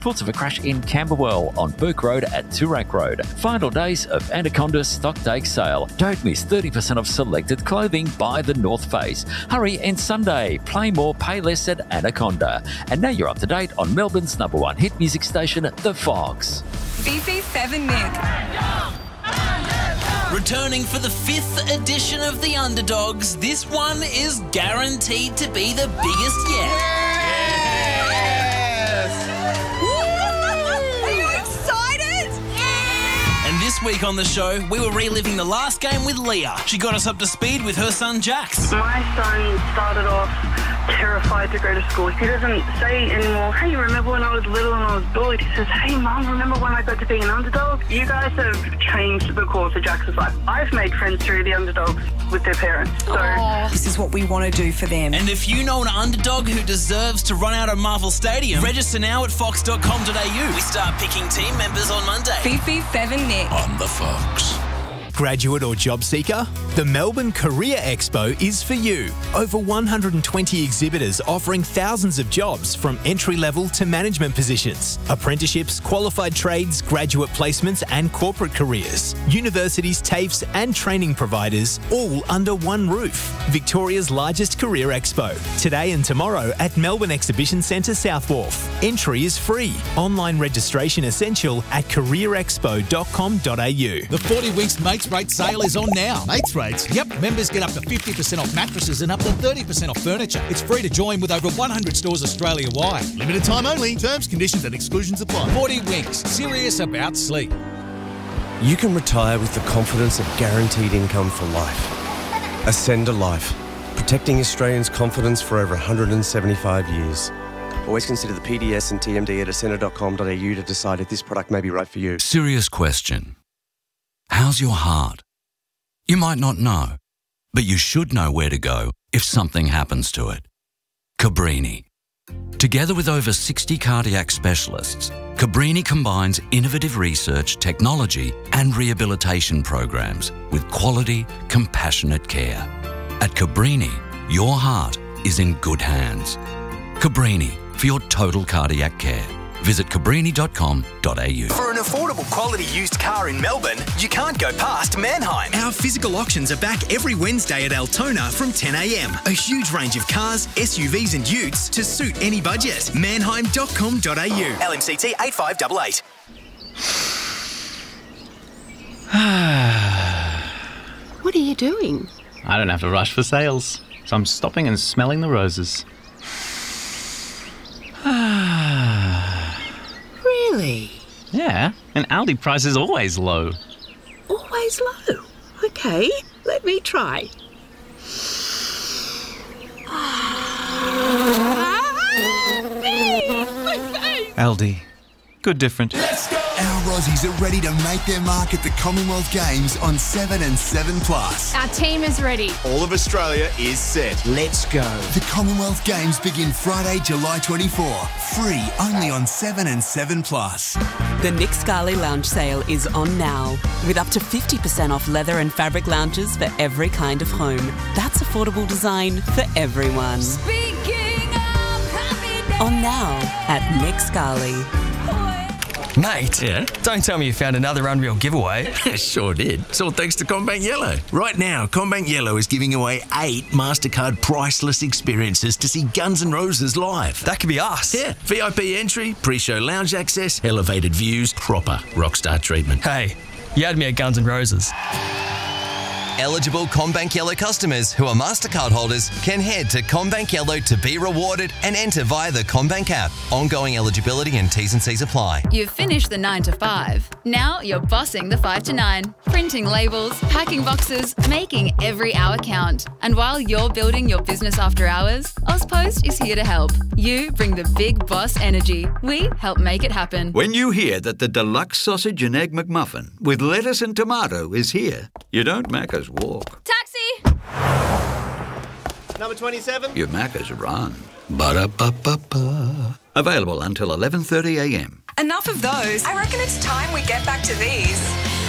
Reports of a crash in Camberwell on Burke Road at Toorak Road. Final days of Anaconda stock take sale. Don't miss 30% off selected clothing by the North Face. Hurry and Sunday. Play more, pay less at Anaconda. And now you're up to date on Melbourne's #1 hit music station, The Fox. VP7 Nick. Returning for the 5th edition of The Underdogs, this one is guaranteed to be the biggest yet. Are you excited? And this week on the show, we were reliving the last game with Leah. She got us up to speed with her son, Jax. My son started off terrified to go to school. He doesn't say anymore, hey, remember when I was little and I was bullied? He says, hey, Mum, remember when I got to be an underdog? You guys have changed the course of Jax's life. I've made friends through the underdogs with their parents. So This is what we want to do for them. And if you know an underdog who deserves to run out of Marvel Stadium, register now at fox.com.au. We start picking team members on Monday. VP7 Nick. On The Fox. Graduate or job seeker? The Melbourne Career Expo is for you. Over 120 exhibitors offering thousands of jobs from entry-level to management positions, apprenticeships, qualified trades, graduate placements and corporate careers, universities, TAFEs and training providers, all under one roof. Victoria's largest career expo. Today and tomorrow at Melbourne Exhibition Centre, South Wharf. Entry is free. Online registration essential at careerexpo.com.au. The 40 Winks Mates Rate sale is on now. Mates rates? Yep, members get up to 50% off mattresses and up to 30% off furniture. It's free to join with over 100 stores Australia-wide. Limited time only. Terms, conditions and exclusions apply. 40 Winks. Serious about sleep. You can retire with the confidence of guaranteed income for life. Ascender Life. Protecting Australians' confidence for over 175 years. Always consider the PDS and TMD at ascender.com.au to decide if this product may be right for you. Serious question. How's your heart? You might not know, but you should know where to go if something happens to it. Cabrini. Together with over 60 cardiac specialists, Cabrini combines innovative research, technology and rehabilitation programs with quality, compassionate care. At Cabrini, your heart is in good hands. Cabrini, for your total cardiac care. Visit cabrini.com.au. For an affordable quality used car in Melbourne, you can't go past Manheim. Our physical auctions are back every Wednesday at Altona from 10 a.m. A huge range of cars, SUVs and utes to suit any budget. Manheim.com.au. LMCT 8588. What are you doing? I don't have to rush for sales, so I'm stopping and smelling the roses. Really? Yeah, and Aldi price is always low. Always low? Okay, let me try. Aldi. Good different. Our Aussies are ready to make their mark at the Commonwealth Games on 7 and 7 Plus. Our team is ready. All of Australia is set. Let's go. The Commonwealth Games begin Friday, July 24. Free only on 7 and 7 Plus. The Nick Scali Lounge sale is on now, with up to 50% off leather and fabric lounges for every kind of home. That's affordable design for everyone. On now at Nick Scali. Mate, yeah? Don't tell me you found another unreal giveaway. Sure did. It's all thanks to CommBank Yellow. Right now, CommBank Yellow is giving away 8 MasterCard priceless experiences to see Guns N' Roses live. That could be us. Yeah. VIP entry, pre-show lounge access, elevated views, proper rockstar treatment. Hey, you had me at Guns N' Roses. Eligible CommBank Yellow customers who are MasterCard holders can head to CommBank Yellow to be rewarded and enter via the CommBank app. Ongoing eligibility and T's and C's apply. You've finished the 9 to 5. Now you're bossing the 5 to 9. Printing labels, packing boxes, making every hour count. And while you're building your business after hours, AusPost is here to help. You bring the big boss energy. We help make it happen. When you hear that the deluxe sausage and egg McMuffin with lettuce and tomato is here, you don't Macca's walk. Taxi! Number 27. Your Macca's run. Ba-da-ba-ba-ba. Available until 11:30 a.m. Enough of those. I reckon it's time we get back to these.